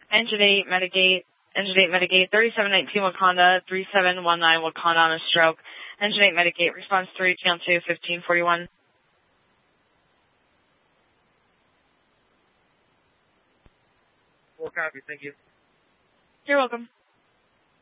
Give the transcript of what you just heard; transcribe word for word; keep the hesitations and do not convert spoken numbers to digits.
Engine eight, Medigate, Engine eight, Medigate, thirty-seven nineteen Wakanda, three seven one nine Wakanda on a stroke. Engine eight, Medigate, response three, channel two, fifteen forty-one. Full copy, thank you. You're welcome.